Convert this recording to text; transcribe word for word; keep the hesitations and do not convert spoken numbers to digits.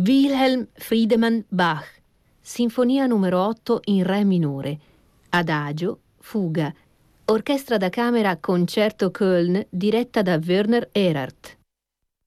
Wilhelm Friedemann Bach, Sinfonia numero otto in Re minore, Adagio, fuga, Orchestra da camera Concerto Köln diretta da Werner Erhardt.